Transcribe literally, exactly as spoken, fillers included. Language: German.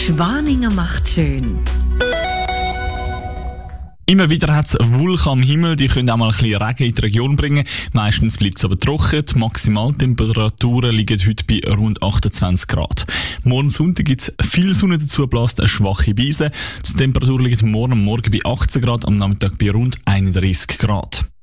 Schwaningen macht schön. Immer wieder hat es Wolken am Himmel, die können auch mal ein bisschen Regen in die Region bringen. Meistens bleibt es aber trocken. Die Maximaltemperaturen liegen heute bei rund achtundzwanzig Grad. Morgen Sonntag gibt es viel Sonne, dazu bläst eine schwache Brise. Die Temperatur liegt morgen am Morgen bei achtzehn Grad, am Nachmittag bei rund einunddreißig Grad.